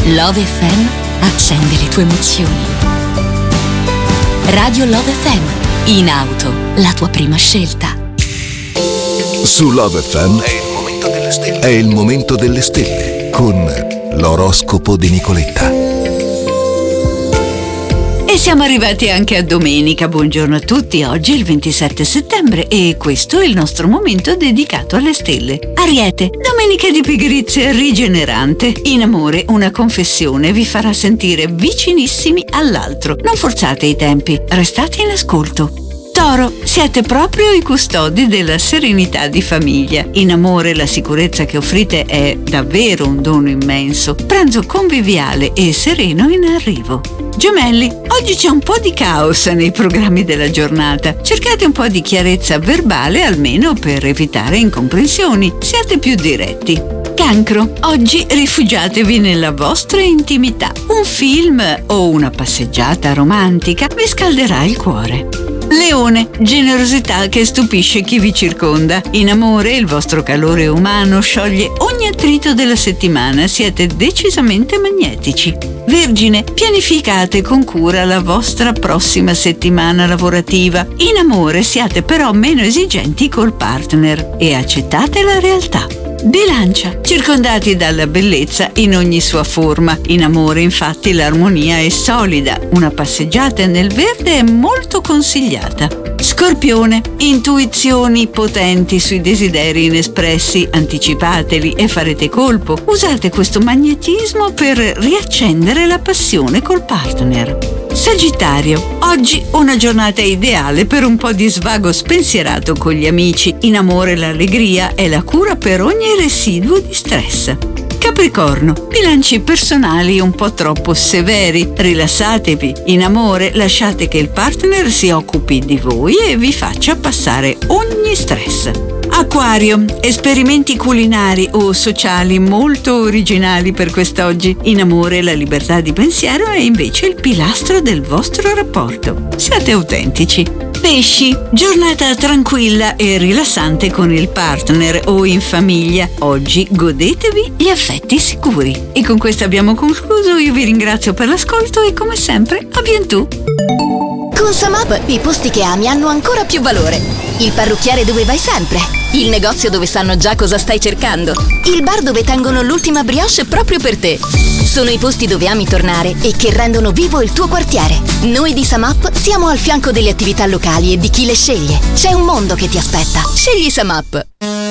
Love FM accende le tue emozioni. Radio Love FM, in auto, la tua prima scelta. Su Love FM è il momento delle stelle con l'oroscopo di Nicoletta. E siamo arrivati anche a domenica. Buongiorno a tutti. Oggi è il 27 settembre e questo è il nostro momento dedicato alle stelle. Ariete, domenica di pigrizia rigenerante. In amore, una confessione vi farà sentire vicinissimi all'altro. Non forzate i tempi, restate in ascolto. Toro, siete proprio i custodi della serenità di famiglia. In amore la sicurezza che offrite è davvero un dono immenso. Pranzo conviviale e sereno in arrivo. Gemelli, oggi c'è un po' di caos nei programmi della giornata. Cercate un po' di chiarezza verbale almeno per evitare incomprensioni. Siate più diretti. Cancro, oggi rifugiatevi nella vostra intimità. Un film o una passeggiata romantica vi scalderà il cuore. Leone, generosità che stupisce chi vi circonda. In amore il vostro calore umano scioglie ogni attrito della settimana, siete decisamente magnetici. Vergine, pianificate con cura la vostra prossima settimana lavorativa. In amore siate però meno esigenti col partner e accettate la realtà. Bilancia, circondati dalla bellezza in ogni sua forma. In amore, infatti, l'armonia è solida. Una passeggiata nel verde è molto consigliata. Scorpione, intuizioni potenti sui desideri inespressi. Anticipateli e farete colpo. Usate questo magnetismo per riaccendere la passione col partner. Sagittario, oggi una giornata ideale per un po' di svago spensierato con gli amici. In amore l'allegria è la cura per ogni residuo di stress. Capricorno, bilanci personali un po' troppo severi, rilassatevi. In amore lasciate che il partner si occupi di voi e vi faccia passare ogni stress. Acquario, esperimenti culinari o sociali molto originali per quest'oggi. In amore la libertà di pensiero è invece il pilastro del vostro rapporto. Siate autentici. Pesci, giornata tranquilla e rilassante con il partner o in famiglia. Oggi godetevi gli affetti sicuri. E con questo abbiamo concluso. Io vi ringrazio per l'ascolto e come sempre a bientù. Con Samap i posti che ami hanno ancora più valore. Il parrucchiere dove vai sempre. Il negozio dove sanno già cosa stai cercando. Il bar dove tengono l'ultima brioche proprio per te. Sono i posti dove ami tornare e che rendono vivo il tuo quartiere. Noi di Samap siamo al fianco delle attività locali e di chi le sceglie. C'è un mondo che ti aspetta. Scegli Samap.